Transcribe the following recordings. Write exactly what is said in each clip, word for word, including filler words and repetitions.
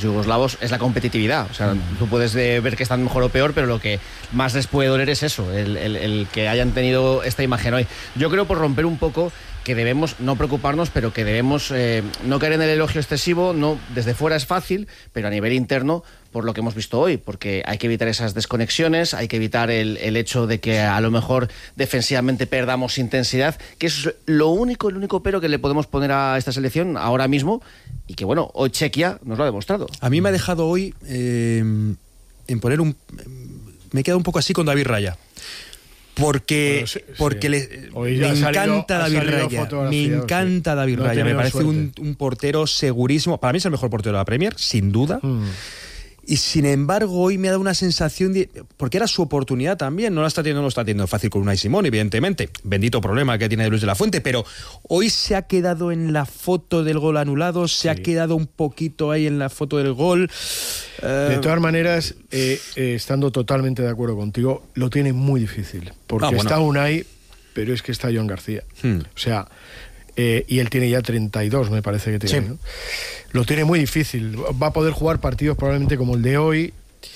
yugoslavos es la competitividad. O sea, tú puedes de, ver que están mejor o peor, pero lo que más les puede doler es eso, el, el, el que hayan tenido esta imagen hoy. Yo creo, por romper un poco, que debemos no preocuparnos, pero que debemos eh, no caer en el elogio excesivo. No, desde fuera es fácil, pero a nivel interno, por lo que hemos visto hoy, porque hay que evitar esas desconexiones, hay que evitar el, el hecho de que a lo mejor defensivamente perdamos intensidad, que es lo único, el único pero que le podemos poner a esta selección ahora mismo, y que bueno, hoy Chequia nos lo ha demostrado. A mí me ha dejado hoy eh, en poner un... Me he quedado un poco así con David Raya. Porque, bueno, sí, porque sí. Le, me encanta David Raya, me encanta sí. David no Raya, me parece un, un portero segurísimo. Para mí es el mejor portero de la Premier, sin duda. Mm. Y sin embargo hoy me ha dado una sensación de, porque era su oportunidad también, no la está teniendo, no lo está teniendo fácil con Unai Simón, evidentemente, bendito problema que tiene de Luis de la Fuente, pero hoy se ha quedado en la foto del gol anulado, se sí. ha quedado un poquito ahí en la foto del gol. Uh... De todas maneras, eh, eh, estando totalmente de acuerdo contigo, lo tiene muy difícil, porque ah, bueno. está Unai, pero es que está Joan García. Hmm. O sea, Eh, y él tiene ya treinta y dos, me parece que tiene, sí. ¿no? Lo tiene muy difícil. Va a poder jugar partidos probablemente como el de hoy,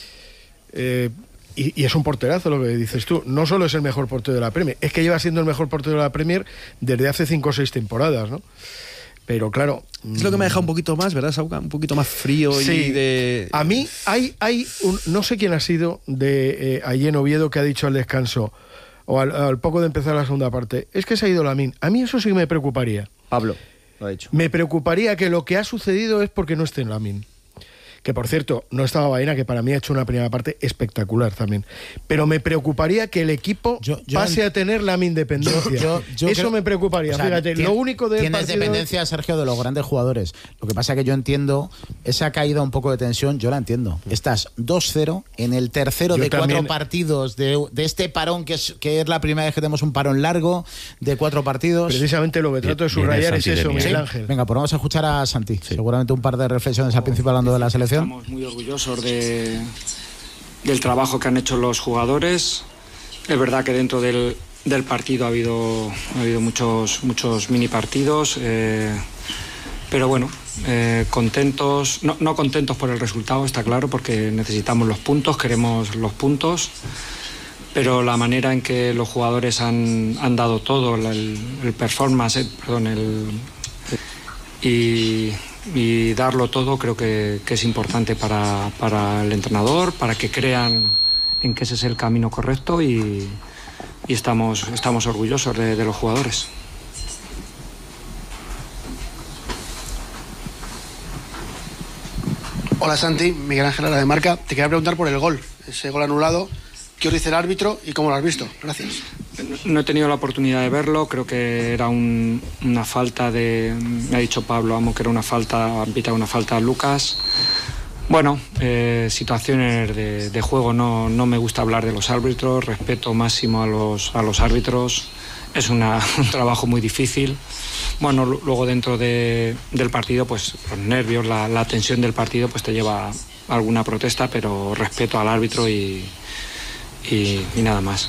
eh, y, y es un porterazo lo que dices tú. No solo es el mejor portero de la Premier, es que lleva siendo el mejor portero de la Premier desde hace cinco o seis temporadas, ¿no? Pero claro, es lo que me ha dejado un poquito más, ¿verdad, Sauca? Un poquito más frío. Sí. Y de... A mí hay, hay un, no sé quién ha sido de eh, allí en Oviedo, que ha dicho al descanso o al, al poco de empezar la segunda parte, es que se ha ido Lamine. A mí eso sí me preocuparía. Pablo lo ha dicho. Me preocuparía que lo que ha sucedido es porque no esté en Lamine. Que por cierto, no estaba Baena, que para mí ha hecho una primera parte espectacular también. Pero me preocuparía que el equipo yo, yo pase en... a tener la independencia. Yo, yo, yo Eso creo... me preocuparía. O sea, Fíjate, tiene, lo único de Tienes partido... dependencia, Sergio, de los grandes jugadores. Lo que pasa es que yo entiendo esa caída un poco de tensión, yo la entiendo. Estás dos cero en el tercero yo de también... cuatro partidos de, de este parón, que es, que es la primera vez que tenemos un parón largo de cuatro partidos. Precisamente lo que trato de subrayar es eso, Miguel Ángel. Venga, pues vamos a escuchar a Santi. Sí. Seguramente un par de reflexiones al principio hablando de la selección. Estamos muy orgullosos de, del trabajo que han hecho los jugadores. Es verdad que dentro del, del partido ha habido, ha habido muchos, muchos mini partidos, eh, pero bueno, eh, contentos, no, no contentos por el resultado, está claro, porque necesitamos los puntos, queremos los puntos, pero la manera en que los jugadores han, han dado todo, el, el performance, eh, perdón, el, y... y darlo todo creo que, que es importante para, para el entrenador, para que crean en que ese es el camino correcto, y, y estamos, estamos orgullosos de, de los jugadores. Hola Santi, Miguel Ángel Lara de Marca. Te quería preguntar por el gol, ese gol anulado. ¿Qué os dice el árbitro y cómo lo has visto? Gracias. No he tenido la oportunidad de verlo, creo que era un, una falta de... Me ha dicho Pablo Amo que era una falta, ha pitado una falta a Lucas. Bueno, eh, situaciones de, de juego, no, no me gusta hablar de los árbitros, respeto máximo a los, a los árbitros, es una, un trabajo muy difícil. Bueno, luego dentro de, del partido, pues los nervios, la, la tensión del partido, pues te lleva a alguna protesta, pero respeto al árbitro y, y, y nada más.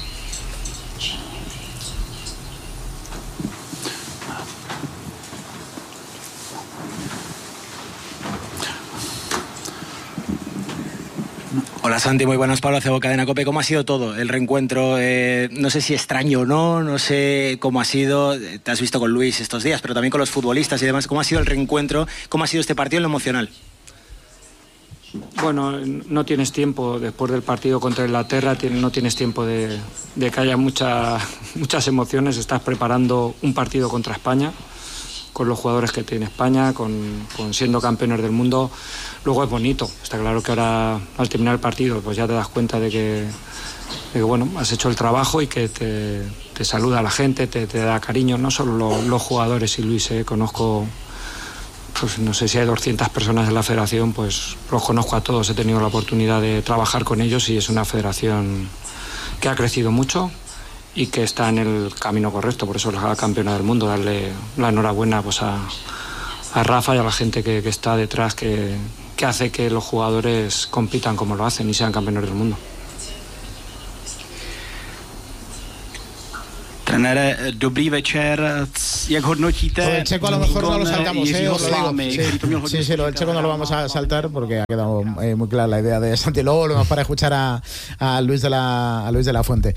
Hola Santi, muy buenas. Pablo Acebo, Cadena COPE. ¿Cómo ha sido todo el reencuentro? Eh, no sé si extraño o no, no sé cómo ha sido. Te has visto con Luis estos días, pero también con los futbolistas y demás. ¿Cómo ha sido el reencuentro? ¿Cómo ha sido este partido en lo emocional? Bueno, no tienes tiempo después del partido contra Inglaterra, no tienes tiempo de, de que haya mucha, muchas emociones. Estás preparando un partido contra España, con los jugadores que tiene España, con, con siendo campeones del mundo. Luego es bonito, está claro que ahora al terminar el partido pues ya te das cuenta de que, de que bueno, has hecho el trabajo y que te, te saluda a la gente, te, te da cariño, no solo los, los jugadores y Luis, eh, conozco, pues no sé si hay doscientas personas en la federación, pues los conozco a todos, he tenido la oportunidad de trabajar con ellos y es una federación que ha crecido mucho y que está en el camino correcto, por eso es la campeona del mundo. Darle la enhorabuena pues a, a Rafa y a la gente que, que está detrás, que, que hace que los jugadores compitan como lo hacen y sean campeones del mundo. Trenére, dobrý večer. Jak hodnotíte? Lo del Checo a lo mejor no lo saltamos, ¿eh? Os lo digo. Sí, sí, sí, lo del Checo no lo vamos a saltar porque ha quedado eh, muy clara la idea de Santi. Luego volvemos para escuchar a, a Luis de la a Luis de la Fuente.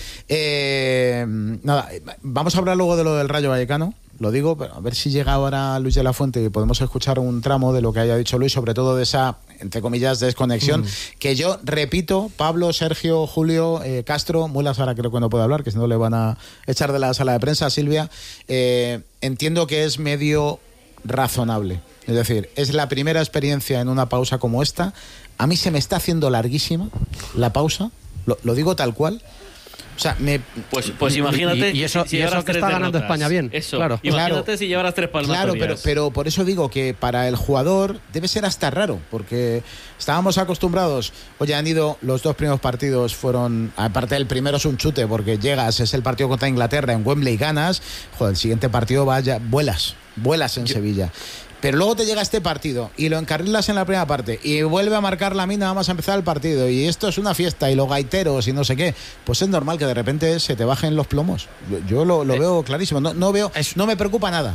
Eh, nada, vamos a hablar luego de lo del Rayo Vallecano. Lo digo, pero a ver si llega ahora Luis de la Fuente y podemos escuchar un tramo de lo que haya dicho Luis, sobre todo de esa, entre comillas, desconexión, mm. que yo repito, Pablo, Sergio, Julio, eh, Castro, Mulas ahora creo que no puede hablar, que si no le van a echar de la sala de prensa, Silvia, eh, entiendo que es medio razonable. Es decir, es la primera experiencia en una pausa como esta. A mí se me está haciendo larguísima la pausa, lo, lo digo tal cual. O sea, me, pues, pues imagínate y, y eso, si y eso que está ganando derrotas. España bien. Eso, claro. Imagínate claro, si llevaras tres palmas. Claro, pero, pero por eso digo que para el jugador debe ser hasta raro, porque estábamos acostumbrados, oye, han ido los dos primeros partidos, fueron, aparte del primero es un chute, porque llegas, es el partido contra Inglaterra en Wembley y ganas, joder, el siguiente partido vaya, vuelas, vuelas en Yo, Sevilla. Pero luego te llega este partido y lo encarrilas en la primera parte y vuelve a marcar la mina, vamos a empezar el partido y esto es una fiesta y los gaiteros y no sé qué, pues es normal que de repente se te bajen los plomos. Yo, yo lo, lo eh, veo clarísimo, no, no veo, es, no me preocupa nada.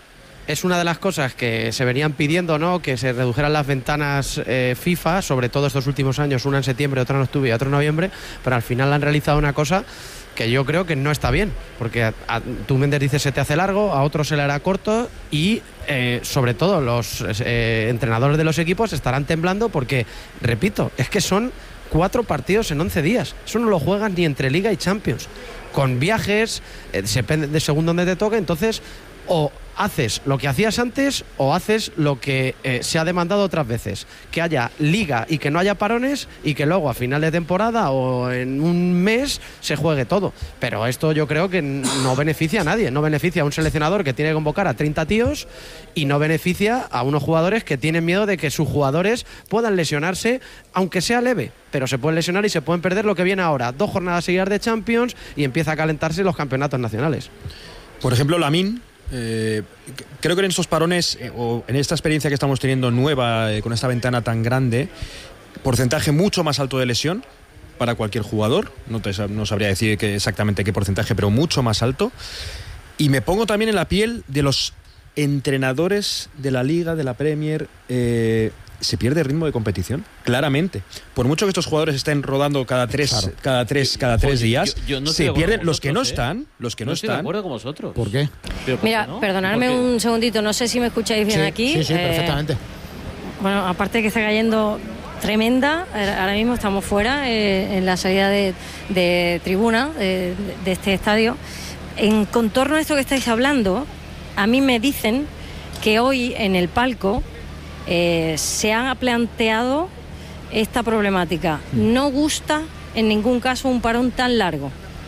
Es una de las cosas que se venían pidiendo, ¿no? Que se redujeran las ventanas eh, FIFA, sobre todo estos últimos años, una en septiembre, otra en octubre y otra en noviembre, pero al final han realizado una cosa que yo creo que no está bien, porque a, a, tú Méndez dices se te hace largo, a otros se le hará corto y eh, sobre todo los eh, entrenadores de los equipos estarán temblando porque, repito, es que son cuatro partidos en once días, eso no lo juegas ni entre Liga y Champions, con viajes, eh, depende de según donde te toque, entonces o haces lo que hacías antes o haces lo que eh, se ha demandado otras veces, que haya liga y que no haya parones y que luego a final de temporada o en un mes se juegue todo, pero esto yo creo que no beneficia a nadie, no beneficia a un seleccionador que tiene que convocar a treinta tíos y no beneficia a unos jugadores que tienen miedo de que sus jugadores puedan lesionarse, aunque sea leve, pero se pueden lesionar y se pueden perder lo que viene ahora, dos jornadas seguidas de Champions y empieza a calentarse los campeonatos nacionales. Por ejemplo, Lamine, Eh, creo que en estos parones eh, o en esta experiencia que estamos teniendo nueva eh, con esta ventana tan grande, porcentaje mucho más alto de lesión para cualquier jugador, no, te, no sabría decir que exactamente qué porcentaje, pero mucho más alto, y me pongo también en la piel de los entrenadores de la Liga, de la Premier. eh, se pierde ritmo de competición, claramente. Por mucho que estos jugadores estén rodando cada tres, claro. cada tres, cada tres Oye, días, yo, yo no se pierden los que no ¿eh? están, los que no, no estoy están. de acuerdo con vosotros. ¿Por qué? Mira, ¿no? perdonadme un segundito, no sé si me escucháis bien sí, aquí. Sí, sí, eh, perfectamente. Bueno, aparte de que está cayendo tremenda, ahora mismo estamos fuera, eh, en la salida de, de tribuna de, de este estadio. En contorno a esto que estáis hablando, a mí me dicen que hoy en el palco Eh, se han planteado esta problemática. No gusta en ningún caso un parón tan largo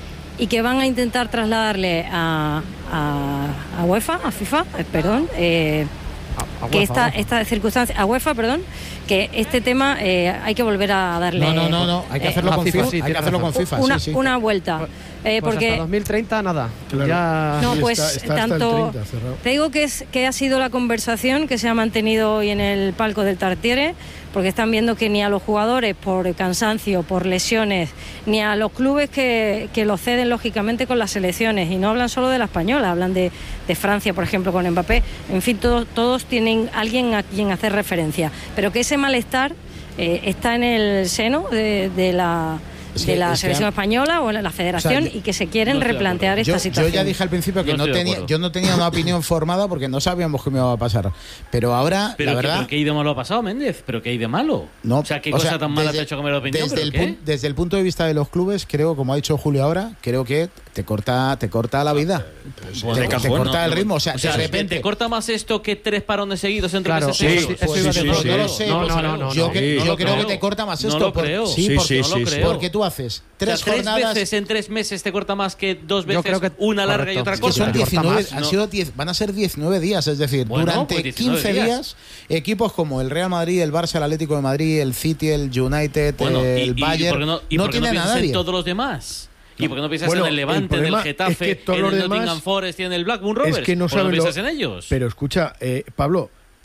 y que van a intentar trasladarle a, a, a UEFA, a FIFA, eh, perdón, eh, a, a que UEFA, esta, esta circunstancia, a UEFA, perdón, que este tema eh, hay que volver a darle. No, no, no, no. hay que hacerlo eh, con FIFA. Sí, hay que hacerlo con FIFA. Una, sí, sí. una vuelta. Eh, pues porque hasta dos mil treinta nada. Claro. Ya... No, pues está, está tanto. treinta, te digo que es que ha sido la conversación que se ha mantenido hoy en el palco del Tartiere, porque están viendo que ni a los jugadores por cansancio, por lesiones, ni a los clubes que, que lo ceden lógicamente con las selecciones, y no hablan solo de la española, hablan de, de Francia, por ejemplo, con Mbappé. En fin, todos, todos tienen alguien a quien hacer referencia, pero que ese malestar eh, está en el seno de, de la de que, la selección que, española o en la federación, o sea, yo, y que se quieren no replantear esta yo, situación. Yo ya dije al principio que no, no tenía, yo no tenía una opinión formada porque no sabíamos qué me iba a pasar, pero ahora pero la que, verdad. ¿Pero qué hay de malo ha pasado, Méndez? ¿Pero qué hay de malo? No, o sea, ¿qué o cosa sea, tan mala desde, te ha hecho cambiar de opinión? Desde el, ¿qué? pun, desde el punto de vista de los clubes, creo, como ha dicho Julio ahora, creo que te corta, te corta la vida. Pues, bueno, te, te corta no, el ritmo. O sea, o sea de repente. ¿Te corta más esto que tres parones seguidos entre claro, meses? Sí, eso iba a decir. No lo sé. No, no, no, no, yo no, que, no yo lo creo creo. que te corta más no esto. Lo por, creo. Sí, sí, porque, sí, no sí, lo creo. Porque tú haces tres, o sea, tres jornadas. veces en tres meses te corta más que dos veces, yo creo que, una larga correcto. y otra Es que corta. son diecinueve, más, han no. sido diez, van a ser diecinueve días, es decir, bueno, durante pues quince días. días, equipos como el Real Madrid, el Barça, el Atlético de Madrid, el City, el United, bueno, el y, Bayern, y no, y no tienen no a nadie. En todos los demás. ¿Y por qué no piensas bueno, en el Levante, el en el Getafe, es que en el demás, Nottingham Forest y en el Blackburn Rovers? Es que no ¿Por qué no saben piensas lo, en ellos? Pero escucha, eh, Pablo,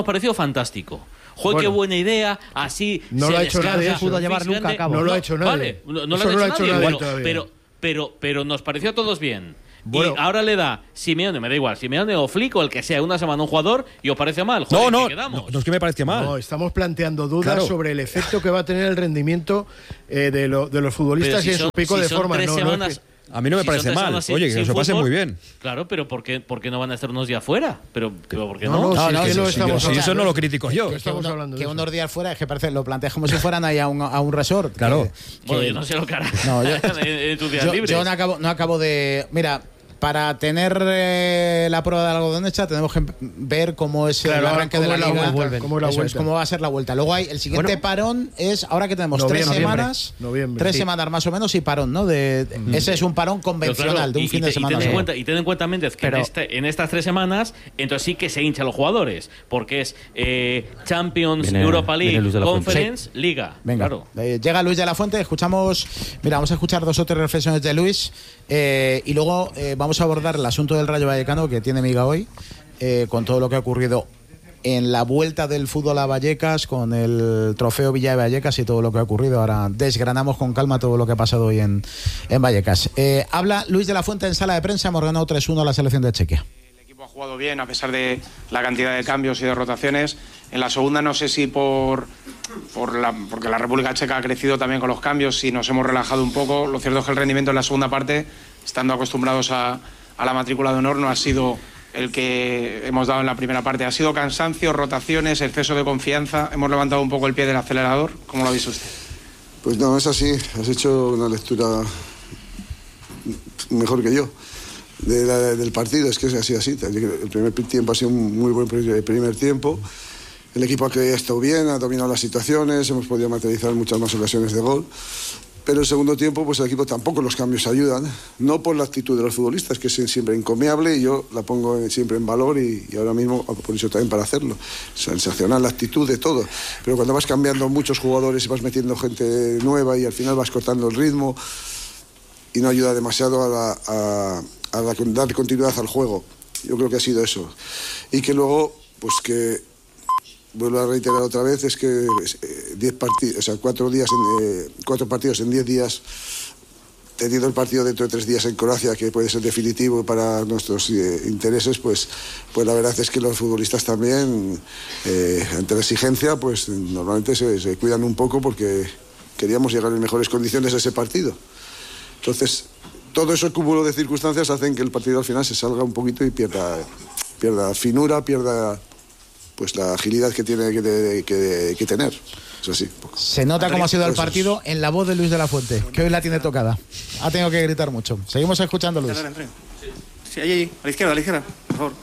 nos pareció fantástico. ¡Joder, bueno, qué buena idea! Así no lo ha hecho nadie. No pudo llevar nunca a cabo. No lo ha hecho nadie. Vale, no, no lo ha hecho nadie. Bueno, pero, pero, pero nos pareció a todos bien. Bueno, y ahora le da Simeone, me da igual, Simeone o Flick o el que sea, una semana un jugador y os parece mal. Joder, no, no, no, no es que me parezca mal. No, estamos planteando dudas claro. sobre el efecto que va a tener el rendimiento eh, de, lo, de los futbolistas si y en son, su pico si de forma. No, semanas, no es que... A mí no me si parece mal. Oye, que se pase muy bien. Claro, pero ¿por qué, por qué no van a estar unos días fuera? Pero, pero ¿por qué no? No, no, si no, es que no si, estamos si, si eso no lo critico yo. Que, estamos que, uno, que unos días fuera es que parece, lo planteas como si fueran ahí a un, a un resort. Claro. Que, bueno, que, yo no sé lo que hará. No, yo, en tus días yo, libres. Yo no acabo, no acabo de. Mira. Para tener eh, la prueba de algodón hecha tenemos que ver cómo es claro, el arranque de la, la liga, vuelta, cómo, la es, cómo va a ser la vuelta. Luego hay el siguiente bueno, parón es ahora que tenemos noviembre, tres semanas, noviembre, tres sí. semanas más o menos y parón, ¿no? De, mm. Ese es un parón convencional claro, de un y, fin y te, de semana. Y ten, en cuenta, y ten en cuenta, Méndez, que en, este, en estas tres semanas entonces sí que se hinchan los jugadores, porque es eh, Champions, viene, Europa League, Conference, sí. Liga. Venga, claro. eh, llega Luis de la Fuente, escuchamos, mira, vamos a escuchar dos o tres reflexiones de Luis eh, y luego eh, vamos a abordar el asunto del Rayo Vallecano que tiene miga hoy eh, con todo lo que ha ocurrido en la vuelta del fútbol a Vallecas con el trofeo Villa de Vallecas y todo lo que ha ocurrido. Ahora desgranamos con calma todo lo que ha pasado hoy en, en Vallecas. Eh, habla Luis de la Fuente en sala de prensa. Hemos ganado tres uno a la selección de Chequia. El equipo ha jugado bien a pesar de la cantidad de cambios y de rotaciones. En la segunda no sé si por, por la, porque la República Checa ha crecido también con los cambios, si nos hemos relajado un poco. Lo cierto es que el rendimiento en la segunda parte, estando acostumbrados a a la matrícula de honor, no ha sido el que hemos dado en la primera parte. Ha sido cansancio, rotaciones, exceso de confianza. Hemos levantado un poco el pie del acelerador. ¿Cómo lo ha visto usted? Pues no, es así. Has hecho una lectura mejor que yo de la, del partido. Es que es así, así. El primer tiempo ha sido un muy buen primer tiempo. El equipo ha estado bien, ha dominado las situaciones, hemos podido materializar muchas más ocasiones de gol. Pero el segundo tiempo, pues el equipo tampoco los cambios ayudan, no por la actitud de los futbolistas, que es siempre encomiable y yo la pongo siempre en valor y, y ahora mismo por eso también para hacerlo. Sensacional la actitud de todo. Pero cuando vas cambiando muchos jugadores y vas metiendo gente nueva y al final vas cortando el ritmo y no ayuda demasiado a, la, a, a la, dar continuidad al juego. Yo creo que ha sido eso. Y que luego, pues que... Vuelvo a reiterar otra vez, es que eh, diez partidos, o sea, cuatro días, en, eh, cuatro partidos en diez días, teniendo el partido dentro de tres días en Croacia, que puede ser definitivo para nuestros eh, intereses, pues, pues la verdad es que los futbolistas también, eh, ante la exigencia, pues normalmente se, se cuidan un poco porque queríamos llegar en mejores condiciones a ese partido. Entonces, todo ese cúmulo de circunstancias hacen que el partido al final se salga un poquito y pierda, pierda finura, pierda... pues la agilidad que tiene que, que, que tener. Es así. Se nota cómo ha sido el partido en la voz de Luis de la Fuente, que hoy la tiene tocada. Ha tenido que gritar mucho. Seguimos escuchando, Luis. Sí, ahí, ahí, a la izquierda, a la izquierda, por favor.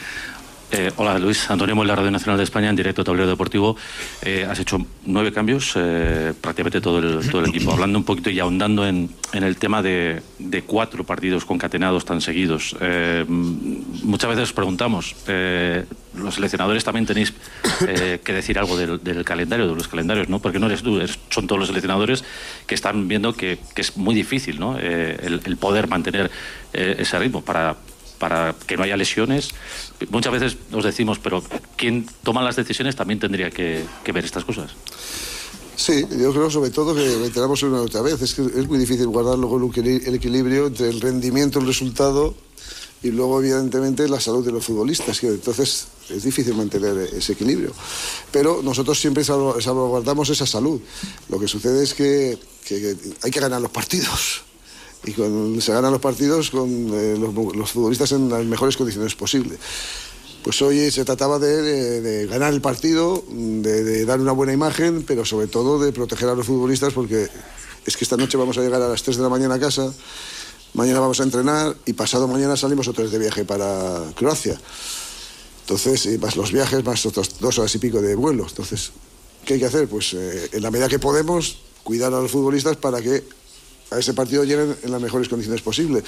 Eh, hola Luis, Antonio Moll, la Radio Nacional de España, en directo Tablero Deportivo. Eh, has hecho nueve cambios, eh, prácticamente todo el, todo el equipo. Hablando un poquito y ahondando en, en el tema de, de cuatro partidos concatenados tan seguidos. Eh, muchas veces os preguntamos, eh, los seleccionadores también tenéis eh, que decir algo del, del calendario, de los calendarios, ¿no? Porque no eres tú, eres, son todos los seleccionadores que están viendo que, que es muy difícil, ¿no? Eh, el, el poder mantener eh, ese ritmo para... para que no haya lesiones. Muchas veces os decimos, pero quien toma las decisiones también tendría que, que ver estas cosas. Sí, yo creo sobre todo que reiteramos una otra vez, es que es muy difícil guardar luego el equilibrio entre el rendimiento, el resultado y luego evidentemente la salud de los futbolistas, que entonces es difícil mantener ese equilibrio. Pero nosotros siempre salvaguardamos esa salud. Lo que sucede es que, que, que hay que ganar los partidos. Y cuando se ganan los partidos con eh, los, los futbolistas en las mejores condiciones posibles. Pues hoy se trataba de, de, de ganar el partido, de, de dar una buena imagen, pero sobre todo de proteger a los futbolistas, porque es que esta noche vamos a llegar a las tres de la mañana a casa, mañana vamos a entrenar y pasado mañana salimos otra vez de viaje para Croacia. Entonces, más los viajes, más otras dos horas y pico de vuelos. Entonces, ¿qué hay que hacer? Pues eh, en la medida que podemos, cuidar a los futbolistas para que a ese partido lleguen en las mejores condiciones posibles.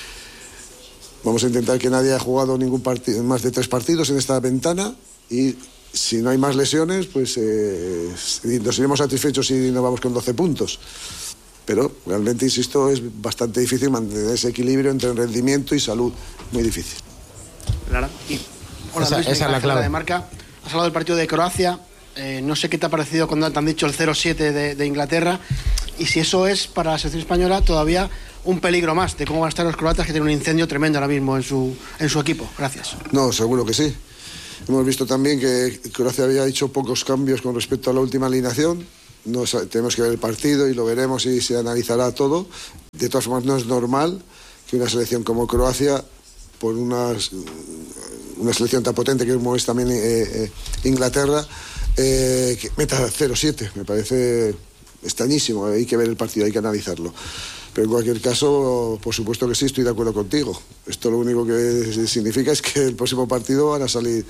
Vamos a intentar que nadie haya jugado ningún partido, más de tres partidos en esta ventana y si no hay más lesiones, pues eh, nos iremos satisfechos si nos vamos con doce puntos. Pero realmente, insisto, es bastante difícil mantener ese equilibrio entre rendimiento y salud. Muy difícil. Lara. Y, hola, esa, Luis, esa es la clave de Marca. Has hablado del partido de Croacia. Eh, no sé qué te ha parecido cuando te han dicho el cero siete de, de Inglaterra y si eso es para la selección española todavía un peligro más de cómo van a estar los croatas, que tienen un incendio tremendo ahora mismo en su, en su equipo. Gracias. No, seguro que sí. Hemos visto también que Croacia había hecho pocos cambios con respecto a la última alineación. No, tenemos que ver el partido y lo veremos y se analizará todo. De todas formas, no es normal que una selección como Croacia, por unas, una selección tan potente como es también eh, eh, Inglaterra, eh, que meta cero siete. Me parece extrañísimo. Hay que ver el partido, hay que analizarlo. Pero en cualquier caso, por supuesto que sí, estoy de acuerdo contigo. Esto lo único que significa es que el próximo partido van a salir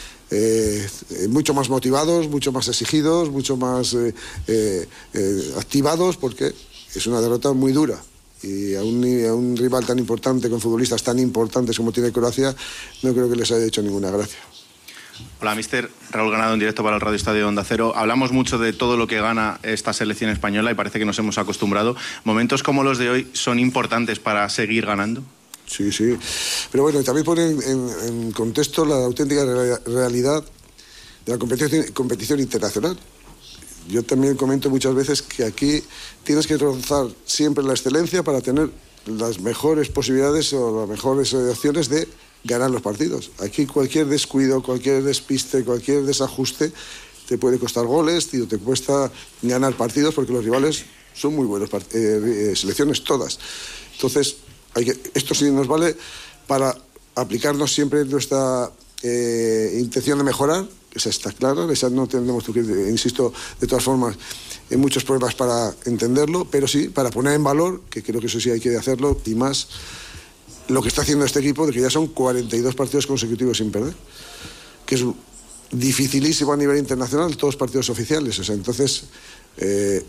eh, mucho más motivados, mucho más exigidos, mucho más eh, eh, eh, activados, porque es una derrota muy dura. Y a un, a un rival tan importante, con futbolistas tan importantes como tiene Croacia, no creo que les haya hecho ninguna gracia. Hola, mister Raúl Ganado, en directo para el Radio Estadio Onda Cero. Hablamos mucho de todo lo que gana esta selección española y parece que nos hemos acostumbrado. ¿Momentos como los de hoy son importantes para seguir ganando? Sí, sí. Pero bueno, también pone en, en, en contexto la auténtica realidad de la competición, competición internacional. Yo también comento muchas veces que aquí tienes que rozar siempre la excelencia para tener las mejores posibilidades o las mejores opciones de ganar los partidos. Aquí cualquier descuido, cualquier despiste, cualquier desajuste te puede costar goles, tío, te cuesta ganar partidos porque los rivales son muy buenos, eh, selecciones todas. Entonces, hay que, esto sí nos vale para aplicarnos siempre nuestra eh, intención de mejorar, esa está clara, esa no tendremos que, insisto, de todas formas, en muchos pruebas para entenderlo, pero sí para poner en valor, que creo que eso sí hay que hacerlo, y más lo que está haciendo este equipo, de que ya son cuarenta y dos partidos consecutivos sin perder, que es dificilísimo a nivel internacional, todos partidos oficiales. O sea, entonces, eh,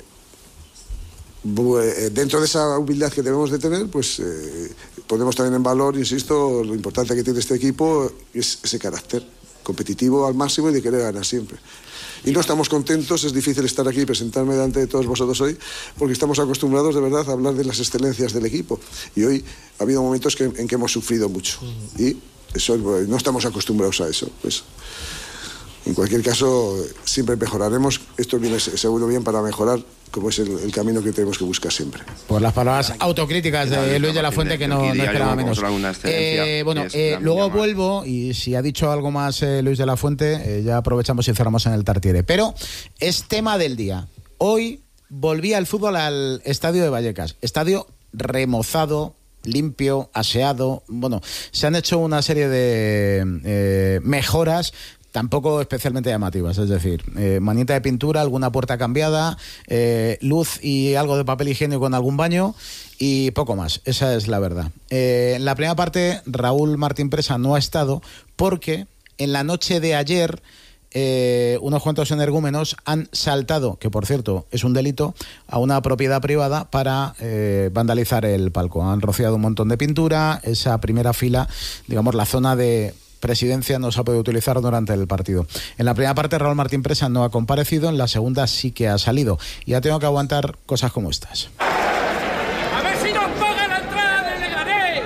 dentro de esa humildad que debemos de tener, pues eh, ponemos también en valor, insisto, lo importante que tiene este equipo es ese carácter competitivo al máximo y de querer ganar siempre. Y no estamos contentos, es difícil estar aquí y presentarme delante de todos vosotros hoy, porque estamos acostumbrados de verdad a hablar de las excelencias del equipo. Y hoy ha habido momentos que, en que hemos sufrido mucho. Y eso, no estamos acostumbrados a eso. Pues, en cualquier caso, siempre mejoraremos. Esto viene seguro bien para mejorar, como es el, el camino que tenemos que buscar siempre. Por las palabras autocríticas de Luis de la Fuente, que no, no esperaba menos. Eh, bueno, eh, luego vuelvo, y si ha dicho algo más eh, Luis de la Fuente, eh, ya aprovechamos y cerramos en el Tartiere. Pero es tema del día. Hoy volvía el fútbol al estadio de Vallecas. Estadio remozado, limpio, aseado. Bueno, se han hecho una serie de eh, mejoras tampoco especialmente llamativas, es decir, eh, manita de pintura, alguna puerta cambiada, eh, luz y algo de papel higiénico en algún baño y poco más, esa es la verdad. Eh, en la primera parte, Raúl Martín Presa no ha estado porque en la noche de ayer eh, unos cuantos energúmenos han saltado, que por cierto es un delito, a una propiedad privada para eh, vandalizar el palco. Han rociado un montón de pintura, esa primera fila, digamos la zona de presidencia no se ha podido utilizar durante el partido. En la primera parte Raúl Martín Presa no ha comparecido, en la segunda sí que ha salido. Y ya tengo que aguantar cosas como estas. ¡A ver si nos pagan la entrada de Leganés!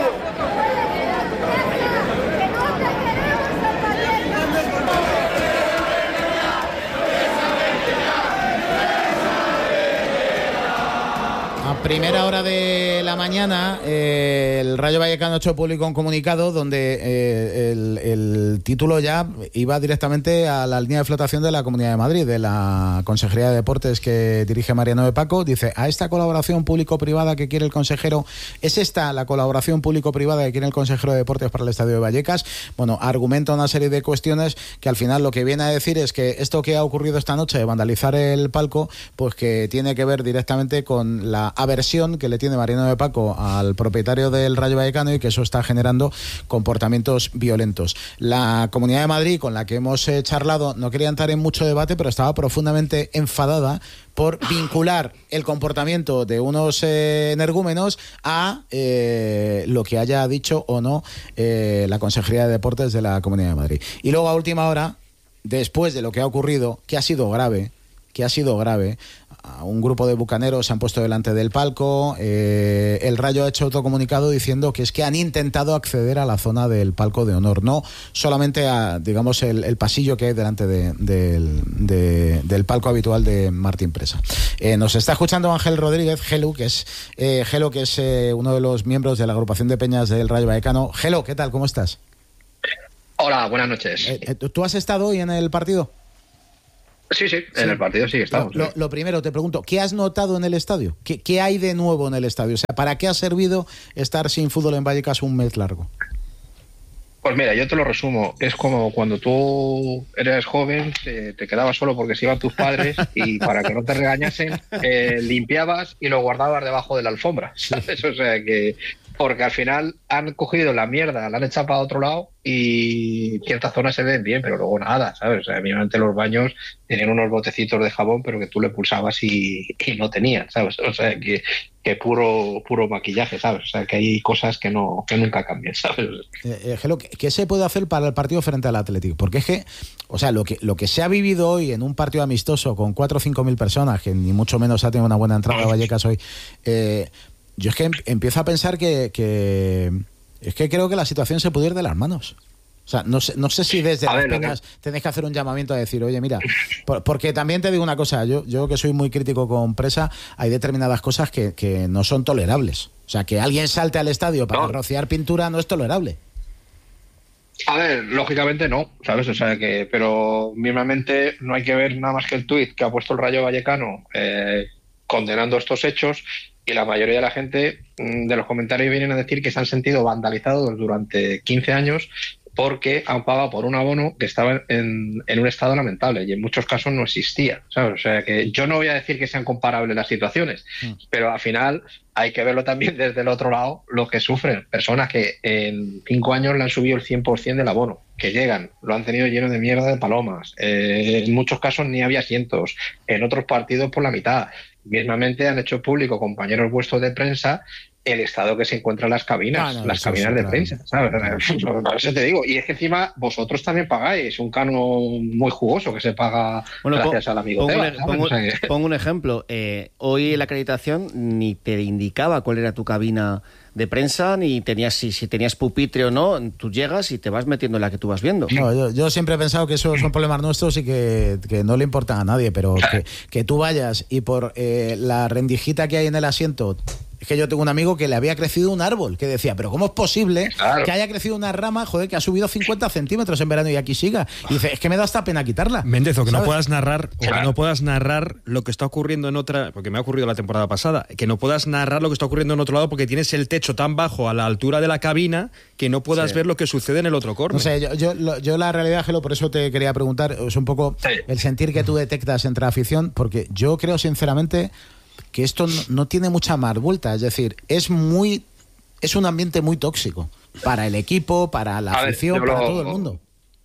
A primera hora de la mañana, eh, el Rayo Vallecano ha hecho público un comunicado donde eh, el, el título ya iba directamente a la línea de flotación de la Comunidad de Madrid, de la Consejería de Deportes que dirige Mariano de Paco. Dice, a esta colaboración público-privada que quiere el consejero, ¿es esta la colaboración público-privada que quiere el consejero de Deportes para el Estadio de Vallecas? Bueno, argumenta una serie de cuestiones que al final lo que viene a decir es que esto que ha ocurrido esta noche de vandalizar el palco, pues que tiene que ver directamente con la aversión que le tiene Mariano de Paco al propietario del Rayo Vallecano y que eso está generando comportamientos violentos. La Comunidad de Madrid, con la que hemos eh, charlado, no quería entrar en mucho debate, pero estaba profundamente enfadada por vincular el comportamiento de unos eh, energúmenos a eh, lo que haya dicho o no eh, la Consejería de Deportes de la Comunidad de Madrid. Y luego a última hora, después de lo que ha ocurrido, que ha sido grave, que ha sido grave, a un grupo de bucaneros se han puesto delante del palco. Eh, el Rayo ha hecho otro comunicado diciendo que es que han intentado acceder a la zona del palco de honor, no solamente a, digamos, el, el pasillo que hay delante de, de, de, del palco habitual de Martín Presa. Eh, nos está escuchando Ángel Rodríguez, Gelu, que es, eh, Gelu, que es eh, uno de los miembros de la agrupación de peñas del Rayo Vallecano. Gelu, ¿qué tal? ¿Cómo estás? Hola, buenas noches. Eh, ¿Tú has estado hoy en el partido? Sí, sí, en sí. el partido sí estamos. Lo, lo primero, te pregunto, ¿qué has notado en el estadio? ¿Qué, ¿Qué hay de nuevo en el estadio? O sea, ¿para qué ha servido estar sin fútbol en Vallecas un mes largo? Pues mira, yo te lo resumo. Es como cuando tú eres joven, te, te quedabas solo porque se iban tus padres y para que no te regañasen, eh, limpiabas y lo guardabas debajo de la alfombra, ¿sabes? O sea que... Porque al final han cogido la mierda, la han echado para otro lado y ciertas zonas se ven bien, pero luego nada, ¿sabes? O sea, mínimamente los baños tenían unos botecitos de jabón, pero que tú le pulsabas y, y no tenían, ¿sabes? O sea, que, que puro puro maquillaje, ¿sabes? O sea, que hay cosas que no que nunca cambian, ¿sabes? Eh, eh, Gelo, ¿qué se puede hacer para el partido frente al Atlético? Porque es que, o sea, lo que lo que se ha vivido hoy en un partido amistoso con cuatro o cinco mil personas, que ni mucho menos ha tenido una buena entrada a Vallecas hoy, eh... Yo es que empiezo a pensar que, que es que creo que la situación se puede ir de las manos. O sea, no sé, no sé si desde las peñas tenéis que hacer un llamamiento a decir, oye, mira, por, porque también te digo una cosa, yo, yo que soy muy crítico con Presa, hay determinadas cosas que, que no son tolerables. O sea, que alguien salte al estadio para no. rociar pintura no es tolerable. A ver, lógicamente no, ¿sabes? O sea que, pero mismamente no hay que ver nada más que el tuit que ha puesto el Rayo Vallecano eh, condenando estos hechos. Y la mayoría de la gente de los comentarios vienen a decir que se han sentido vandalizados durante quince años porque han pagado por un abono que estaba en, en un estado lamentable y en muchos casos no existía, ¿sabes? O sea que yo no voy a decir que sean comparables las situaciones, mm. pero al final hay que verlo también desde el otro lado, lo que sufren personas que en cinco años le han subido el cien por ciento del abono, que llegan, lo han tenido lleno de mierda de palomas, eh, en muchos casos ni había asientos, en otros partidos por la mitad. Mismamente han hecho público compañeros vuestros de prensa el estado que se encuentran las cabinas, ah, no, las cabinas de prensa, ¿sabes? Eso te digo. Y es que encima vosotros también pagáis un canon muy jugoso que se paga bueno, gracias pon, al amigo Tebas. Pongo, o sea que... pongo un ejemplo. Eh, hoy la acreditación ni te indicaba cuál era tu cabina de prensa, ni tenías si, si tenías pupitre o no. Tú llegas y te vas metiendo en la que tú vas viendo. No, yo, yo siempre he pensado que esos son problemas nuestros y que, que no le importan a nadie, pero que, que tú vayas y por eh, la rendijita que hay en el asiento... Es que yo tengo un amigo que le había crecido un árbol, que decía, pero ¿cómo es posible claro. que haya crecido una rama, joder, que ha subido cincuenta centímetros en verano y aquí siga? Y dice, es que me da hasta pena quitarla. Méndez, o que ¿sabes? no puedas narrar, o claro. que no puedas narrar lo que está ocurriendo en otra, porque me ha ocurrido la temporada pasada, que no puedas narrar lo que está ocurriendo en otro lado porque tienes el techo tan bajo a la altura de la cabina que no puedas sí. ver lo que sucede en el otro córner. No sé, yo, yo, yo la realidad, Gelo, por eso te quería preguntar, es un poco sí. el sentir que tú detectas entre afición, porque yo creo sinceramente... que esto no, no tiene mucha más vuelta, es decir, es muy es un ambiente muy tóxico para el equipo, para la a afición, ver, para lo, todo el mundo.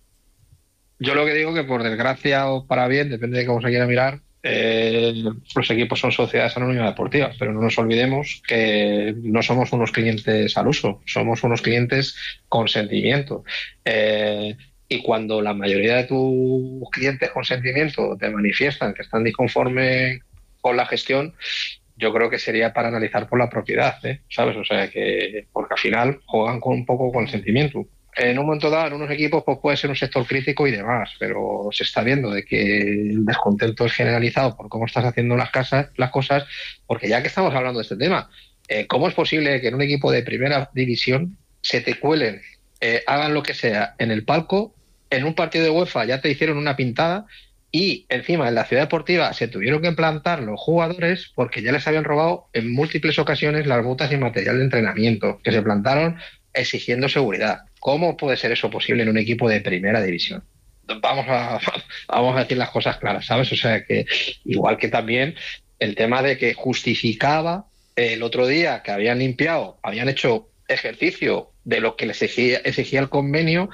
Yo lo que digo que por desgracia o para bien, depende de cómo se quiera mirar, eh, los equipos son sociedades anónimas deportivas, pero no nos olvidemos que no somos unos clientes al uso, somos unos clientes con sentimiento. Eh, y cuando la mayoría de tus clientes con sentimiento te manifiestan que están disconformes con la gestión, yo creo que sería para analizar por la propiedad, ¿eh? ¿Sabes? O sea, que porque al final juegan con un poco con sentimiento. En un momento dado, en unos equipos pues puede ser un sector crítico y demás, pero se está viendo de que el descontento es generalizado por cómo estás haciendo las, casas, las cosas, porque ya que estamos hablando de este tema, eh, ¿cómo es posible que en un equipo de primera división se te cuelen, eh, hagan lo que sea en el palco, en un partido de UEFA ya te hicieron una pintada, y encima en la ciudad deportiva se tuvieron que plantar los jugadores porque ya les habían robado en múltiples ocasiones las botas y material de entrenamiento, que se plantaron exigiendo seguridad? ¿Cómo puede ser eso posible en un equipo de primera división? Vamos a, vamos a decir las cosas claras, ¿sabes? O sea, que igual que también el tema de que justificaba el otro día que habían limpiado, habían hecho ejercicio de lo que les exigía, exigía el convenio,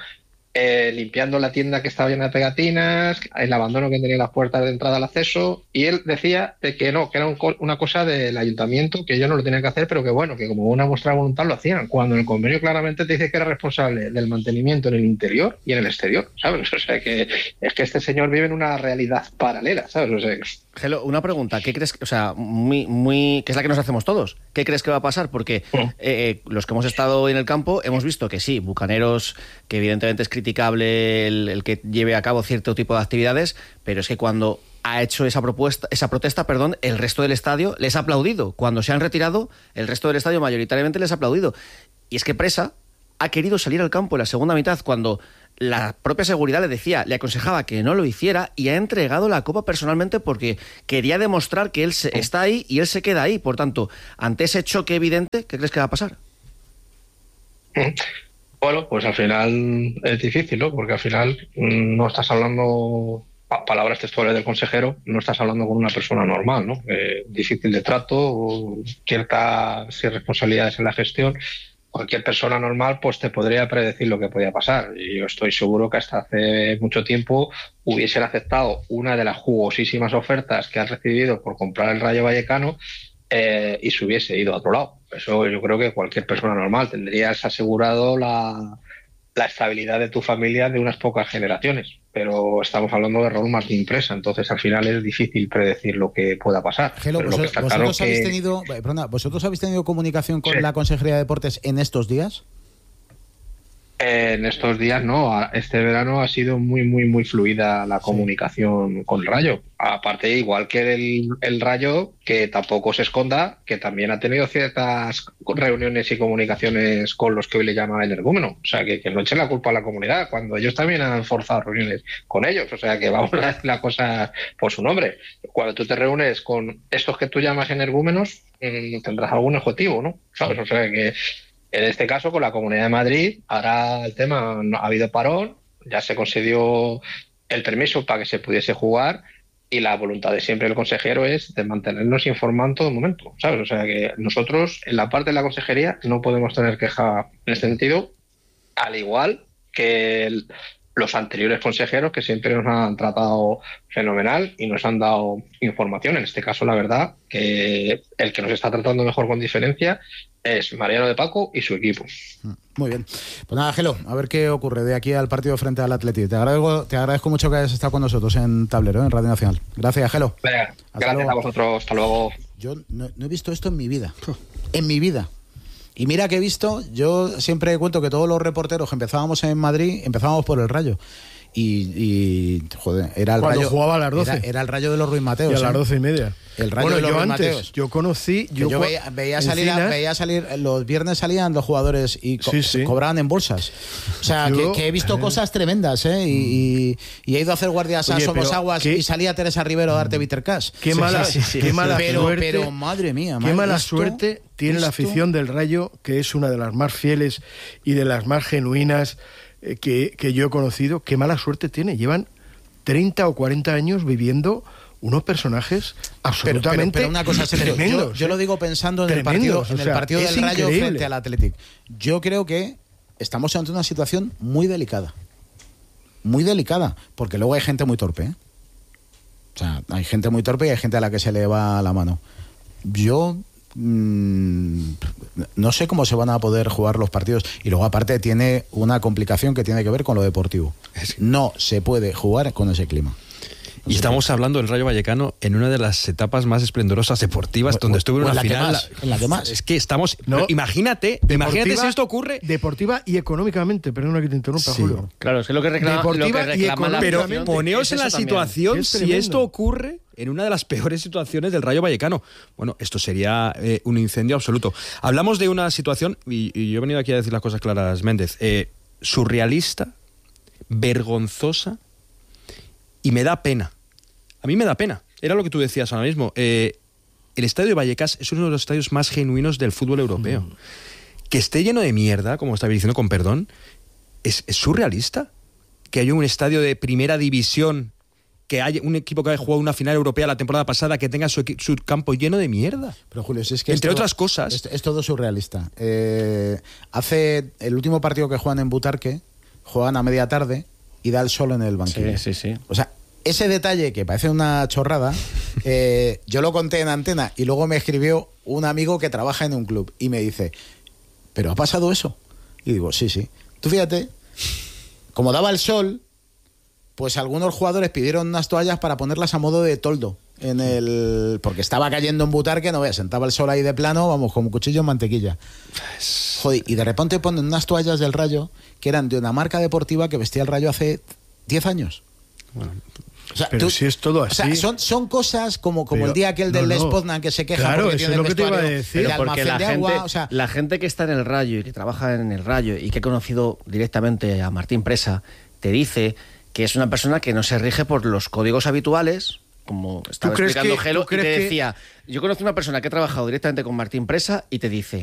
eh, limpiando la tienda que estaba llena de pegatinas, el abandono que tenía las puertas de entrada al acceso, y él decía de que no, que era un, una cosa del ayuntamiento, que ellos no lo tenían que hacer, pero que bueno, que como una muestra de voluntad lo hacían, cuando en el convenio claramente te dice que era responsable del mantenimiento en el interior y en el exterior, ¿sabes? O sea, que es que este señor vive en una realidad paralela, ¿sabes? O sea, Gelo, una pregunta, ¿qué crees, o sea, muy, muy, que es la que nos hacemos todos, ¿qué crees que va a pasar? Porque eh, los que hemos estado en el campo hemos visto que sí, Bucaneros, que evidentemente es criticable el, el que lleve a cabo cierto tipo de actividades, pero es que cuando ha hecho esa propuesta, esa protesta, perdón, el resto del estadio les ha aplaudido. Cuando se han retirado, el resto del estadio mayoritariamente les ha aplaudido. Y es que Presa ha querido salir al campo en la segunda mitad cuando la propia seguridad le decía, le aconsejaba que no lo hiciera, y ha entregado la copa personalmente porque quería demostrar que él se, está ahí y él se queda ahí. Por tanto, ante ese choque evidente, ¿qué crees que va a pasar? Bueno, pues al final es difícil, ¿no? Porque al final no estás hablando, palabras textuales del consejero, no estás hablando con una persona normal, ¿no? Eh, difícil de trato, ciertas irresponsabilidades en la gestión. Cualquier persona normal pues te podría predecir lo que podía pasar, y yo estoy seguro que hasta hace mucho tiempo hubiesen aceptado una de las jugosísimas ofertas que han recibido por comprar el Rayo Vallecano eh, y se hubiese ido a otro lado. Eso yo creo que cualquier persona normal. Tendrías asegurado la, la estabilidad de tu familia de unas pocas generaciones, pero estamos hablando de normas de empresa, entonces al final es difícil predecir lo que pueda pasar. Gelo, pero vos, lo que está vosotros, claro habéis que... tenido, perdona, ¿vosotros habéis tenido comunicación con sí. la Consejería de Deportes en estos días? En estos días no, este verano ha sido muy, muy, muy fluida la comunicación sí. con el Rayo. Aparte, igual que el, el Rayo, que tampoco se esconda, que también ha tenido ciertas reuniones y comunicaciones con los que hoy le llaman energúmeno. O sea, que, que no echen la culpa a la comunidad, cuando ellos también han forzado reuniones con ellos. O sea, que vamos a decir la cosa por su nombre. Cuando tú te reúnes con estos que tú llamas energúmenos, mmm, tendrás algún objetivo, ¿no? ¿Sabes? O sea, que... En este caso, con la Comunidad de Madrid, ahora el tema, no, ha habido parón, ya se concedió el permiso para que se pudiese jugar, y la voluntad de siempre del consejero es de mantenernos informados en todo momento, ¿sabes? O sea que nosotros, en la parte de la consejería, no podemos tener queja en este sentido, al igual que el, los anteriores consejeros, que siempre nos han tratado fenomenal y nos han dado información. En este caso, la verdad, que el que nos está tratando mejor con diferencia es Mariano de Paco y su equipo. Muy bien. Pues nada, Gelo, a ver qué ocurre de aquí al partido frente al Atleti. Te agradezco, te agradezco mucho que hayas estado con nosotros en Tablero, en Radio Nacional. Gracias, Gelo. Venga, gracias luego. A vosotros. Hasta luego. Yo no, no he visto esto en mi vida. En mi vida. Y mira que he visto, yo siempre cuento que todos los reporteros que empezábamos en Madrid, empezábamos por el Rayo. Y, y joder, era el Cuando Rayo. jugaba a las doce. Era, era el Rayo de los Ruiz Mateos. Y a las ¿eh? doce y media. El Rayo bueno, de los yo Ruiz antes, Mateos. yo conocí. Yo, yo veía, veía, salir, veía salir, los viernes salían los jugadores y co sí, sí. cobraban en bolsas. O sea, yo, que, que he visto eh. cosas tremendas, ¿eh? Y, y, y he ido a hacer guardias a Oye, Somosaguas y salía Teresa Rivero a darte Bitter Cash. Qué sí, mala, sí, sí, qué mala pero, suerte. Pero madre mía, qué mala esto, suerte tiene esto... la afición del Rayo, que es una de las más fieles y de las más genuinas eh, que, que yo he conocido. Qué mala suerte tiene. Llevan treinta o cuarenta años viviendo unos personajes absolutamente pero, pero, pero una cosa serio, tremendos. Yo, yo lo digo pensando en tremendos, el partido, en o sea, el partido del Rayo increíble. frente al Athletic. Yo creo que estamos ante una situación muy delicada. Muy delicada, porque luego hay gente muy torpe, ¿eh? O sea, hay gente muy torpe y hay gente a la que se le va la mano. Yo mmm, no sé cómo se van a poder jugar los partidos, y luego aparte tiene una complicación que tiene que ver con lo deportivo. No se puede jugar con ese clima. Y estamos hablando del Rayo Vallecano en una de las etapas más esplendorosas deportivas, o, donde estuvo en una la final. Más, en la que más. Es que estamos. No, imagínate, imagínate si esto ocurre. Deportiva y económicamente, perdona que te interrumpa, sí. Julio. Claro, es que lo que reclama, deportiva lo que reclama la Pero afición, poneos en la también. situación si esto ocurre en una de las peores situaciones del Rayo Vallecano. Bueno, esto sería eh, un incendio absoluto. Hablamos de una situación, y, y yo he venido aquí a decir las cosas claras, Méndez, eh, surrealista, vergonzosa, y me da pena. A mí me da pena. Era lo que tú decías ahora mismo. Eh, el estadio de Vallecas es uno de los estadios más genuinos del fútbol europeo. Mm. Que esté lleno de mierda, como estaba diciendo con perdón, es, es surrealista. Que haya un estadio de primera división, que haya un equipo que haya jugado una final europea la temporada pasada, que tenga su, su campo lleno de mierda. Pero Julio, si es que entre esto, otras cosas. Es, es todo surrealista. Eh, hace el último partido que juegan en Butarque, juegan a media tarde y da el sol en el banquillo. Sí, sí, sí. O sea, ese detalle que parece una chorrada, eh, yo lo conté en antena y luego me escribió un amigo que trabaja en un club y me dice, ¿pero ha pasado eso? Y digo, sí, sí. Tú fíjate, como daba el sol, pues algunos jugadores pidieron unas toallas para ponerlas a modo de toldo. En el porque estaba cayendo en Butarque, no veas, sentaba el sol ahí de plano, vamos, como cuchillo en mantequilla. Joder, y de repente ponen unas toallas del Rayo que eran de una marca deportiva que vestía el Rayo hace diez años. Bueno, o sea, pero tú, si es todo así. O sea, son, son cosas como, como pero, el día aquel del no, Les no. Poznan que se queja claro, porque eso tiene es lo el que te iba a vestuario, decir. el Porque la de gente, agua, o sea, la gente que está en el Rayo y que trabaja en el Rayo y que ha conocido directamente a Martín Presa, te dice que es una persona que no se rige por los códigos habituales, como estaba explicando que, Gelo, y te que... decía, yo conozco una persona que ha trabajado directamente con Martín Presa y te dice,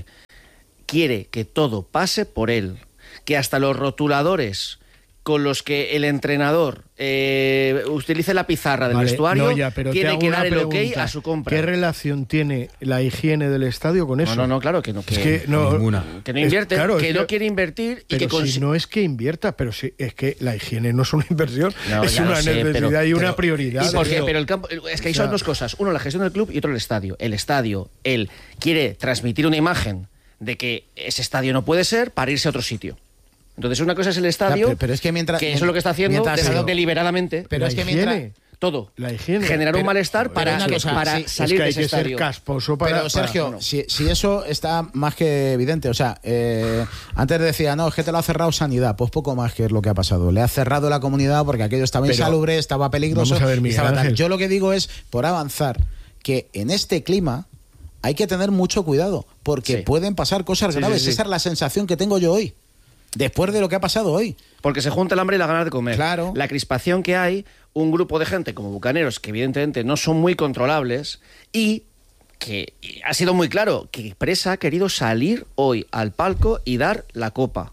quiere que todo pase por él, que hasta los rotuladores con los que el entrenador eh, utilice la pizarra del vale, vestuario, no, ya, pero tiene que dar el pregunta. ok a su compra. ¿Qué relación tiene la higiene del estadio con eso? No, no, no, claro que no. Que, es que no, ninguna. Que no invierte, es, claro, que es no que, quiere invertir y pero que si no es que invierta, pero sí, es que la higiene no es una inversión, no, es una sé, necesidad pero, y una pero, prioridad. ¿Y por qué? Pero el campo, es que hay o sea, son dos cosas. Uno, la gestión del club y otro, el estadio. El estadio, él quiere transmitir una imagen de que ese estadio no puede ser para irse a otro sitio. Entonces una cosa es el estadio, ya, pero, pero es que, mientras, que eso es lo que está haciendo pero, deliberadamente. Pero es que mientras... Todo. La higiene. Generar pero, un malestar para, cosa, para sí, salir es que de ese hay que estadio. ser casposo para... Pero Sergio, para, no. si, si eso está más que evidente, o sea, eh, antes decía, no, es que te lo ha cerrado Sanidad, pues poco más que es lo que ha pasado. Le ha cerrado la comunidad porque aquello estaba pero, insalubre, estaba peligroso. Vamos a ver, Miguel estaba Ángel. tal. Yo lo que digo es, por avanzar, que en este clima hay que tener mucho cuidado, porque sí. pueden pasar cosas sí, graves. Sí, sí. Esa es la sensación que tengo yo hoy. Después de lo que ha pasado hoy. Porque se junta el hambre y las ganas de comer. Claro. La crispación que hay, un grupo de gente como Bucaneros, que evidentemente no son muy controlables, y que ha sido muy claro que Presa ha querido salir hoy al palco y dar la copa.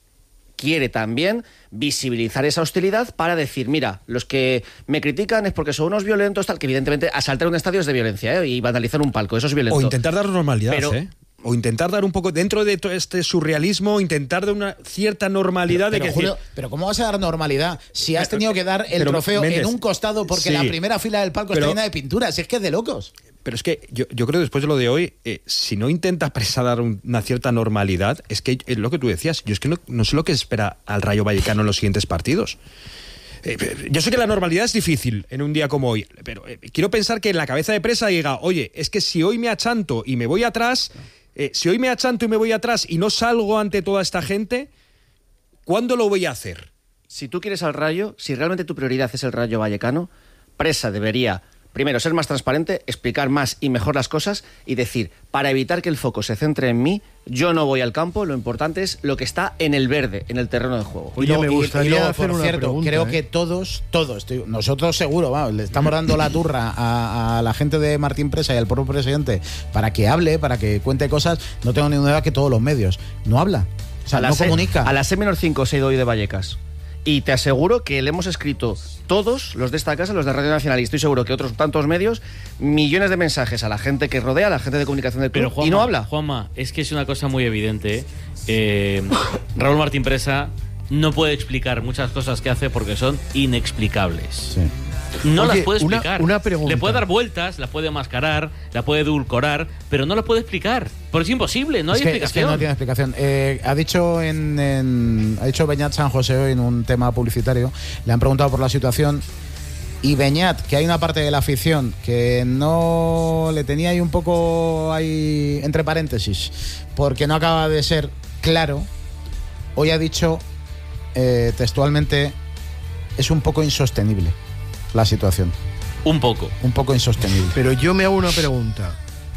Quiere también visibilizar esa hostilidad para decir, mira, los que me critican es porque son unos violentos, tal, que evidentemente asaltar un estadio es de violencia, ¿eh? Y vandalizar un palco, eso es violento. O intentar dar normalidad, Pero, ¿eh? O intentar dar un poco, dentro de todo este surrealismo, intentar dar una cierta normalidad. Pero, de que Julio, decir, pero ¿cómo vas a dar normalidad si has tenido que dar el pero, trofeo Méndez, en un costado porque sí, la primera fila del palco pero, está llena de pinturas? Si es que es de locos. Pero es que yo, yo creo que después de lo de hoy, eh, si no intenta Presa dar un, una cierta normalidad, es que es lo que tú decías, yo es que no, no sé lo que espera al Rayo Vallecano en los siguientes partidos. Eh, yo sé que la normalidad es difícil en un día como hoy, pero eh, quiero pensar que en la cabeza de Presa diga, oye, es que si hoy me achanto y me voy atrás, eh, si hoy me achanto y me voy atrás y no salgo ante toda esta gente, ¿cuándo lo voy a hacer? Si tú quieres al Rayo, si realmente tu prioridad es el Rayo Vallecano, Presa debería, primero, ser más transparente, explicar más y mejor las cosas y decir, para evitar que el foco se centre en mí, yo no voy al campo, lo importante es lo que está en el verde, en el terreno de juego. Oye, me gustaría y luego, hacer por una cierto, pregunta, creo ¿eh? que todos, todos, tío, nosotros seguro, vamos, le estamos dando la turra a, a la gente de Martín Presa y al propio presidente para que hable, para que cuente cosas. No tengo ninguna duda que todos los medios. No habla, o sea, no comunica. A la C menos cinco se ha ido hoy de Vallecas. Y te aseguro que le hemos escrito todos los de esta casa, los de Radio Nacional, y estoy seguro que otros tantos medios, millones de mensajes a la gente que rodea, a la gente de comunicación del club, Pero Juanma, y no habla. Juanma, es que es una cosa muy evidente. Eh, Raúl Martín Presa no puede explicar muchas cosas que hace porque son inexplicables. Sí. No Oye, las puede una- explicar. una pregunta. Le puede dar vueltas, la puede mascarar, la puede edulcorar, pero no la puede explicar. Porque es imposible, no es hay que, explicación. Es que no tiene explicación. Eh, ha dicho en, en- ha dicho Beñat San José hoy en un tema publicitario, le han preguntado por la situación y Beñat, que hay una parte de la afición que no le tenía ahí un poco ahí entre paréntesis, porque no acaba de ser claro, hoy ha dicho eh, textualmente, es un poco insostenible la situación. Un poco. Un poco insostenible. Pero yo me hago una pregunta.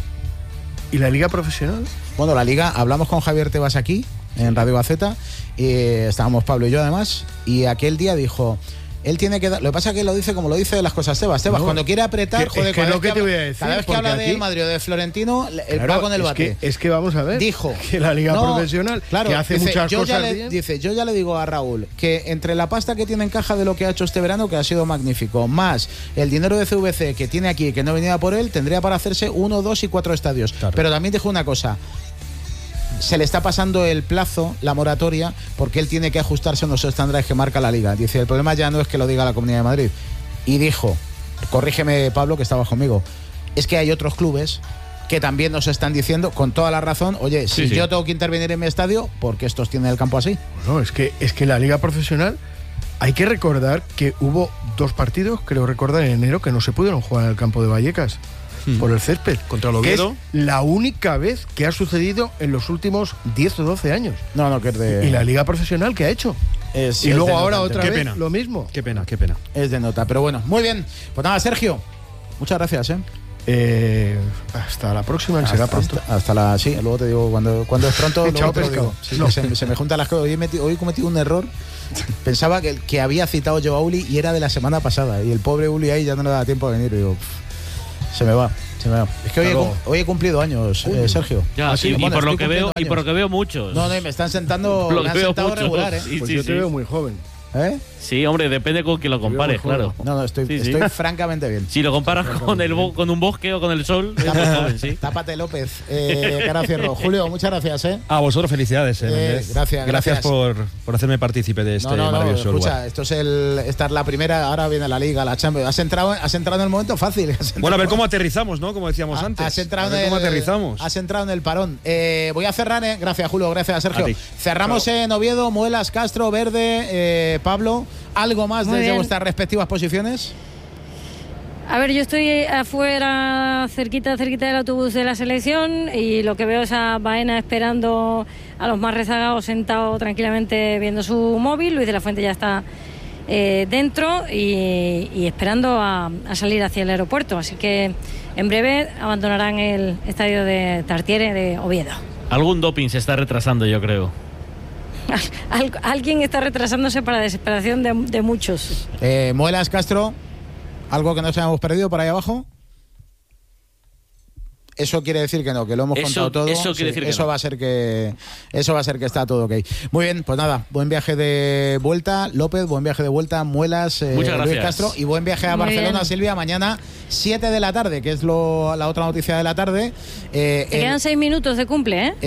¿Y la liga profesional? Bueno, la liga, hablamos con Javier Tebas aquí, en Radio Gaceta, y estábamos Pablo y yo además, y aquel día dijo, él tiene que dar, lo que pasa es que lo dice como lo dice las cosas Tebas. Tebas, No, cuando quiere apretar, que- joder, es que cada lo vez que te habla- voy a decir, cada vez que porque habla de aquí- Madrid o de Florentino, el Claro, va con el es bate. que, es que vamos a ver. Dijo que la liga no, profesional, claro, que hace dice, muchas yo ya cosas le, bien. dice, yo ya le digo a Raúl que entre la pasta que tiene en caja de lo que ha hecho este verano, que ha sido magnífico, más el dinero de C V C que tiene aquí, que no venía por él, tendría para hacerse uno, dos y cuatro estadios. Claro. Pero también dijo una cosa. se le está pasando el plazo, la moratoria, porque él tiene que ajustarse a los estándares que marca la Liga. Dice, el problema ya no es que lo diga la Comunidad de Madrid. Y dijo, corrígeme Pablo, que estaba conmigo, es que hay otros clubes que también nos están diciendo, con toda la razón, oye, si sí, sí. yo tengo que intervenir en mi estadio, ¿por qué estos tienen el campo así? No, es que, es que la Liga Profesional, hay que recordar que hubo dos partidos, creo recordar, en enero, que no se pudieron jugar en el campo de Vallecas. Hmm. Por el césped. Contra el Oviedo. Que es la única vez que ha sucedido en los últimos diez o doce años. No, no, que es de... Y la Liga Profesional, ¿qué ha hecho? Es, y es luego ahora nota, otra qué vez pena. lo mismo. Qué pena, qué pena. Es de nota, pero bueno, muy bien. Pues nada, Sergio, muchas gracias, ¿eh? Eh, hasta la próxima, que será pronto. Hasta, hasta la, sí, luego te digo, cuando, cuando es pronto, luego te lo digo. Sí, no. se, se me juntan las cosas. Hoy he metido, hoy he cometido un error. Pensaba que, que había citado yo a Uli y era de la semana pasada. Y el pobre Uli ahí ya no le da tiempo a venir. Y digo, pff, se me va. Se me va. Es que hoy, claro. he, hoy he cumplido años, eh, Sergio. Ya, Así, y, bueno, y, por lo que veo, años. y por lo que veo muchos. No, no, me están sentando, me han sentado muchos. regular, ¿eh? Sí, pues sí, yo sí. te veo muy joven. ¿Eh? Sí, hombre, depende con quién lo compares, claro. No, no, estoy, sí, sí. estoy francamente bien. Si lo comparas con el bo- con un bosque o con el sol, es muy joven, sí. Tápate, López. Eh, cara cierro. Julio, muchas gracias, ¿eh? A vosotros, felicidades, eh, eh gracias, gracias. Gracias por, por hacerme partícipe de este no, no, maravilloso no, escucha, lugar. Esto es el, esta es la primera, ahora viene la Liga, la Champions. Has entrado, has entrado en el momento fácil. Bueno, a ver cómo aterrizamos, ¿no? Como decíamos ha, antes. Has entrado a ver en cómo el, aterrizamos. Has entrado en el parón. Eh, voy a cerrar, ¿eh? Gracias, Julio, gracias, Sergio. Cerramos claro. en Oviedo, Muelas, Castro, Verde, eh, Pablo. ¿Algo más Muy desde bien. vuestras respectivas posiciones? A ver, yo estoy afuera, cerquita, cerquita del autobús de la selección y lo que veo es a Baena esperando a los más rezagados sentado tranquilamente viendo su móvil. Luis de la Fuente ya está eh, dentro y, y esperando a, a salir hacia el aeropuerto. Así que en breve abandonarán el estadio de Tartiere de Oviedo. Algún doping se está retrasando, yo creo. Al, alguien está retrasándose para desesperación de, de muchos. Eh, Muelas, Castro, ¿algo que nos hayamos perdido por ahí abajo? Eso quiere decir que no, que lo hemos eso, contado todo. Eso quiere sí, decir que eso no. va a ser que eso va a ser que está todo ok. Muy bien, pues nada, buen viaje de vuelta, López, buen viaje de vuelta, Muelas, eh, Luis Castro, y buen viaje a Muy Barcelona, bien. Silvia, mañana siete de la tarde, que es lo, la otra noticia de la tarde. Eh, Te el, quedan seis minutos de cumple, ¿eh?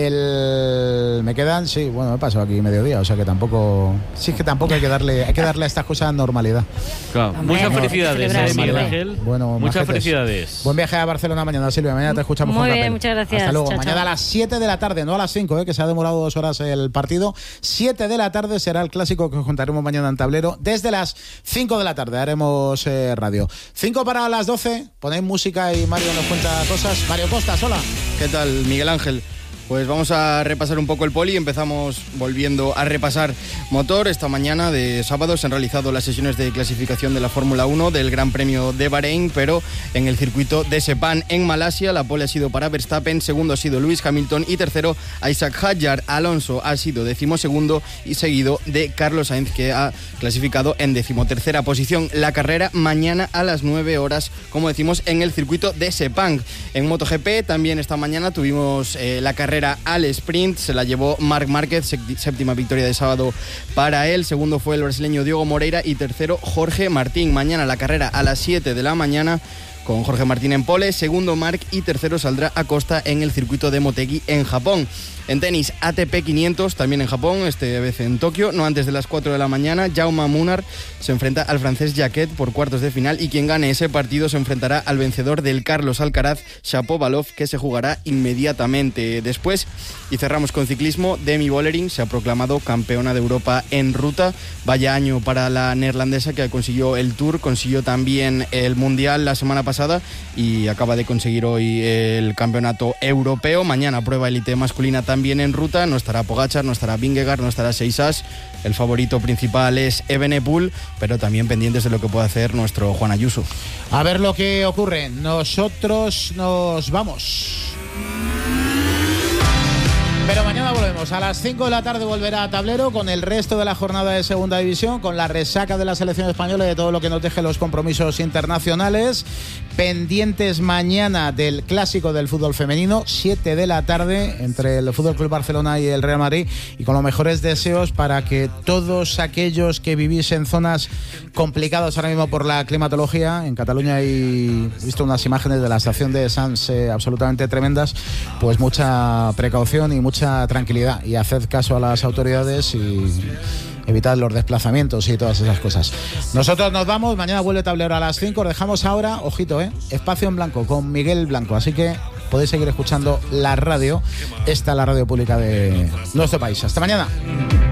El, me quedan, sí, bueno, me he pasado aquí mediodía, o sea que tampoco, sí es que tampoco hay que darle, hay que darle a estas cosas normalidad. Claro. Hombre, muchas felicidades, eh, Miguel Ángel. Bueno, muchas majetes. felicidades. Buen viaje a Barcelona mañana, Silvia, mañana te escuchamos Muy con bien, Rapel. muchas gracias. Hasta luego. Chao, Mañana chao. a las siete de la tarde, no a las cinco, eh, que se ha demorado dos horas el partido. siete de la tarde será el clásico que os contaremos mañana en tablero. Desde las cinco de la tarde haremos eh, radio. cinco para las doce, ponéis música y Mario nos cuenta cosas. Mario Costas, hola. ¿Qué tal, Miguel Ángel? Pues vamos a repasar un poco el poli. Empezamos volviendo a repasar motor. Esta mañana de sábado se han realizado las sesiones de clasificación de la Fórmula uno del Gran Premio de Bahrein, pero en el circuito de Sepang en Malasia. La pole ha sido para Verstappen, segundo ha sido Lewis Hamilton y tercero Isaac Hadjar. Alonso ha sido decimosegundo y seguido de Carlos Sainz, que ha clasificado en decimotercera posición. La carrera mañana a las nueve horas, como decimos, en el circuito de Sepang. En MotoGP también esta mañana tuvimos eh, la carrera al sprint, se la llevó Marc Márquez, séptima victoria de sábado para él, segundo fue el brasileño Diogo Moreira y tercero Jorge Martín. Mañana la carrera a las siete de la mañana con Jorge Martín en pole, segundo Marc y tercero saldrá Acosta en el circuito de Motegi en Japón. En tenis, A T P quinientos, también en Japón, esta vez en Tokio, no antes de las cuatro de la mañana. Jaume Munar se enfrenta al francés Jacquet por cuartos de final y quien gane ese partido se enfrentará al vencedor del Carlos Alcaraz, Shapovalov, que se jugará inmediatamente después. Y cerramos con ciclismo. Demi Vollering se ha proclamado campeona de Europa en ruta. Vaya año para la neerlandesa, que consiguió el Tour, consiguió también el Mundial la semana pasada y acaba de conseguir hoy el campeonato europeo. Mañana prueba élite masculina también en ruta. No estará Pogačar, no estará Vingegaard, no estará Seixas. El favorito principal es Evenepoel, pero también pendientes de lo que puede hacer nuestro Juan Ayuso. A ver lo que ocurre. Nosotros nos vamos. Pero mañana volvemos. A las cinco de la tarde volverá a tablero con el resto de la jornada de segunda división, con la resaca de la selección española y de todo lo que nos deje los compromisos internacionales. Pendientes mañana del clásico del fútbol femenino, siete de la tarde, entre el Fútbol Club Barcelona y el Real Madrid, y con los mejores deseos para que todos aquellos que vivís en zonas complicadas ahora mismo por la climatología, en Cataluña he visto unas imágenes de la estación de Sants eh, absolutamente tremendas, pues mucha precaución y mucha tranquilidad, y haced caso a las autoridades y evitar los desplazamientos y todas esas cosas. Nosotros nos vamos, mañana vuelve Tablero a las cinco, os dejamos ahora, ojito, eh, Espacio en Blanco con Miguel Blanco, así que podéis seguir escuchando la radio, esta es la radio pública de nuestro país. Hasta mañana.